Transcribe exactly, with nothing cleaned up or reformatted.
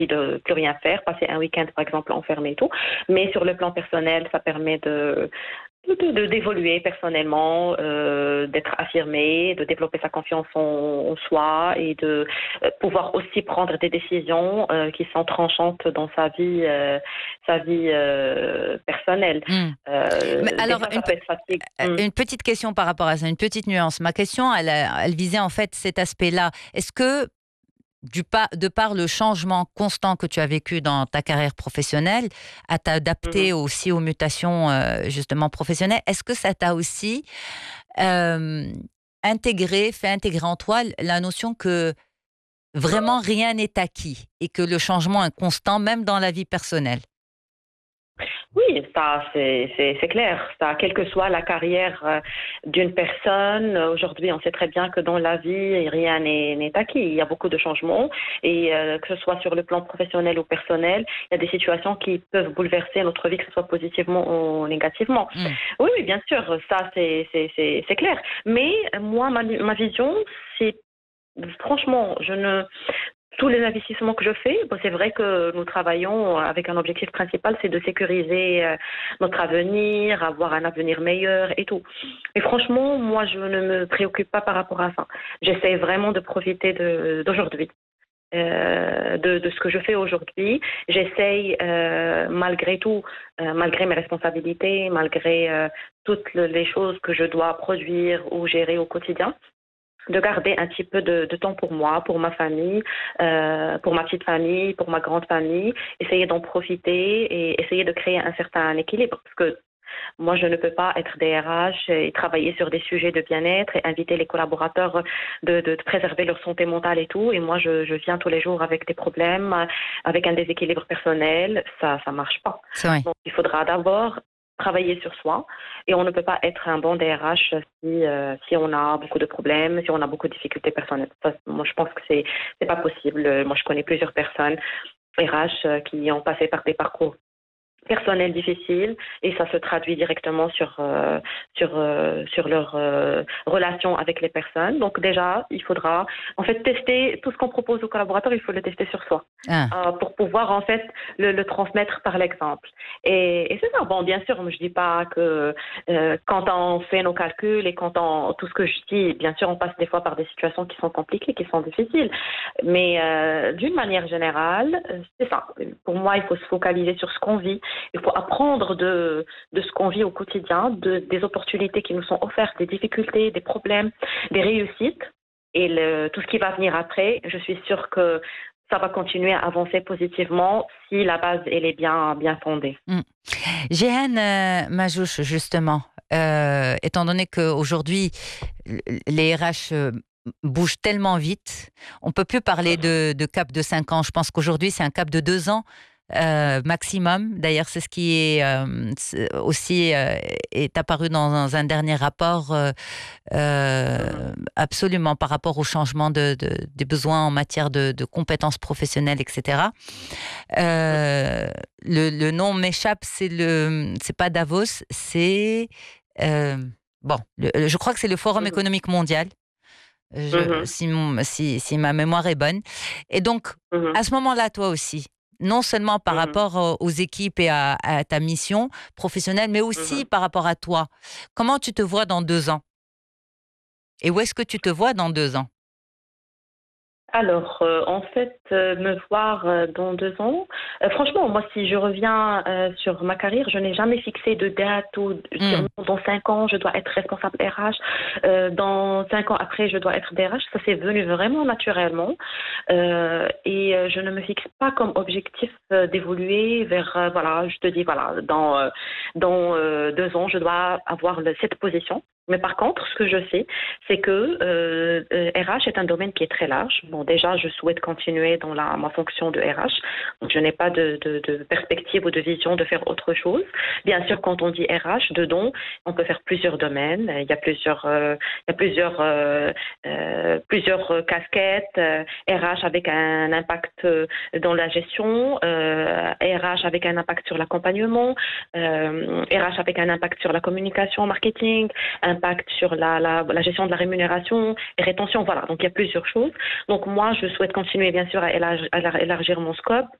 de plus rien faire, passer un week-end par exemple enfermé et tout. Mais sur le plan personnel, ça permet de de, de- d'évoluer personnellement, euh, d'être affirmé, de développer sa confiance en, en soi et de euh, pouvoir aussi prendre des décisions euh, qui sont tranchantes dans sa vie, euh, sa vie euh, personnelle. Hmm. Mais Euh, des alors, fois, une, ça peut pe- être facile. euh, Mm. une petite question par rapport à ça, une petite nuance. Ma question, elle, a- elle visait en fait cet aspect-là. Est-ce que du pa- de par le changement constant que tu as vécu dans ta carrière professionnelle, à Mhm. t'adapter aussi aux mutations euh, justement professionnelles, est-ce que ça t'a aussi euh, intégré, fait intégrer en toi la notion que vraiment rien n'est acquis et que le changement est constant même dans la vie personnelle? Oui, ça, c'est, c'est, c'est clair. Ça, quelle que soit la carrière euh, d'une personne, euh, aujourd'hui, on sait très bien que dans la vie, rien n'est, n'est acquis. Il y a beaucoup de changements et euh, que ce soit sur le plan professionnel ou personnel, il y a des situations qui peuvent bouleverser notre vie, que ce soit positivement ou négativement. Hmm. Oui, oui, bien sûr, ça, c'est, c'est, c'est, c'est clair. Mais euh, moi, ma, ma vision, c'est franchement, je ne tous les investissements que je fais, bon, c'est vrai que nous travaillons avec un objectif principal, c'est de sécuriser euh, notre avenir, avoir un avenir meilleur et tout. Mais franchement, moi, je ne me préoccupe pas par rapport à ça. J'essaie vraiment de profiter de, d'aujourd'hui. Euh, de, de ce que je fais aujourd'hui. J'essaye, euh, malgré tout, euh, malgré mes responsabilités, malgré euh, toutes le- les choses que je dois produire ou gérer au quotidien, de garder un petit peu de, de temps pour moi, pour ma famille, euh, pour ma petite famille, pour ma grande famille, essayer d'en profiter et essayer de créer un certain équilibre. Parce que moi, je ne peux pas être D R H et travailler sur des sujets de bien-être et inviter les collaborateurs de, de, de préserver leur santé mentale et tout. Et moi, je, je viens tous les jours avec des problèmes, avec un déséquilibre personnel. Ça, ça marche pas. C'est vrai. Donc, il faudra d'abord travailler sur soi et on ne peut pas être un bon D R H si, euh, si on a beaucoup de problèmes, si on a beaucoup de difficultés personnelles. Ça, moi, je pense que c'est, c'est pas possible. Moi, je connais plusieurs personnes R H qui ont passé par des parcours personnel difficile et ça se traduit directement sur euh, sur euh, sur leur euh, relation avec les personnes. Donc déjà, il faudra en fait tester tout ce qu'on propose aux collaborateurs, il faut le tester sur soi Ah. euh, pour pouvoir en fait le, le transmettre par l'exemple. Et, et c'est ça. Bon, bien sûr, je dis pas que euh, quand on fait nos calculs et quand on tout ce que je dis, bien sûr, on passe des fois par des situations qui sont compliquées, qui sont difficiles. Mais euh, d'une manière générale, c'est ça. Pour moi, il faut se focaliser sur ce qu'on vit. Il faut apprendre de, de ce qu'on vit au quotidien, de, des opportunités qui nous sont offertes, des difficultés, des problèmes, des réussites. Et le, tout ce qui va venir après, je suis sûre que ça va continuer à avancer positivement si la base elle est bien, bien fondée. Hmm. Jehan euh, Majouche, justement, euh, étant donné qu'aujourd'hui, les R H euh, bougent tellement vite, on ne peut plus parler de, de cap de cinq ans. Je pense qu'aujourd'hui, c'est un cap de deux ans euh, maximum. D'ailleurs, c'est ce qui est euh, c'est aussi euh, est apparu dans, dans un dernier rapport euh, Mhm. euh, absolument par rapport au changement de, de, des besoins en matière de, de compétences professionnelles, et cetera. Euh, le, le nom m'échappe, c'est le, c'est pas Davos, c'est euh, bon, le- je crois que c'est le Forum Mhm. économique mondial, je, Mhm. si, mon- si, si ma mémoire est bonne. Et donc, Mhm. à ce moment-là, toi aussi, non seulement par Mhm. rapport euh, aux équipes et à, à ta mission professionnelle, mais aussi Mhm. par rapport à toi, comment tu te vois dans deux ans? Et où est-ce que tu te vois dans deux ans? Alors, euh, en fait, euh, me voir euh, dans deux ans, euh, franchement, moi, si je reviens euh, sur ma carrière, je n'ai jamais fixé de date ou de dire Hmm. non, dans cinq ans, je dois être responsable R H, euh, dans cinq ans après, je dois être D R H. Ça s'est venu vraiment naturellement. Euh, et euh, je ne me fixe pas comme objectif euh, d'évoluer vers, euh, voilà, je te dis, voilà, dans, euh, dans euh, deux ans, je dois avoir le- cette position. Mais par contre, ce que je sais, c'est que euh, euh, R H est un domaine qui est très large. Bon, déjà, je souhaite continuer dans la, ma fonction de R H. Donc, je n'ai pas de, de, de perspective ou de vision de faire autre chose. Bien sûr, quand on dit R H, dedans, on peut faire plusieurs domaines. Il y a plusieurs, euh, il y a plusieurs, euh, euh, plusieurs casquettes. Euh, R H avec un impact euh, dans la gestion, euh, R H avec un impact sur l'accompagnement, euh, R H avec un impact sur la communication, marketing, impact sur la, la, la gestion de la rémunération et rétention. Voilà, donc il y a plusieurs choses. Donc moi, je souhaite continuer bien sûr à élargir, à élargir mon scope.